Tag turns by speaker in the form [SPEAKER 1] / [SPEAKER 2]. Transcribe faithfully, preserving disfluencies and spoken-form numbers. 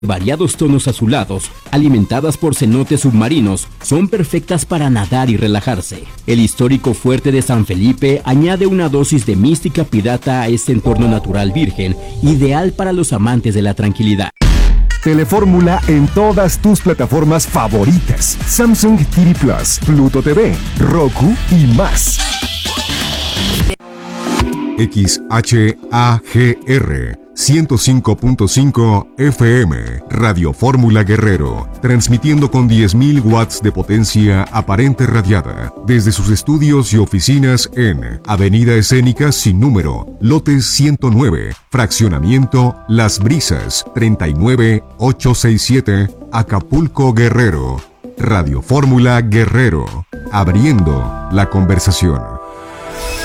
[SPEAKER 1] variados tonos azulados, alimentadas por cenotes submarinos, son perfectas para nadar y relajarse. El histórico fuerte de San Felipe añade una dosis de mística pirata a este entorno natural virgen, ideal para los amantes de la tranquilidad.
[SPEAKER 2] Telefórmula en todas tus plataformas favoritas: Samsung T V Plus, Pluto T V, Roku y más.
[SPEAKER 3] X H A G R ciento cinco punto cinco F M, Radio Fórmula Guerrero, transmitiendo con diez mil watts de potencia aparente radiada, desde sus estudios y oficinas en Avenida Escénica sin número, lote ciento nueve, fraccionamiento Las Brisas, treinta y nueve mil ochocientos sesenta y siete, Acapulco, Guerrero. Radio Fórmula Guerrero, abriendo la conversación.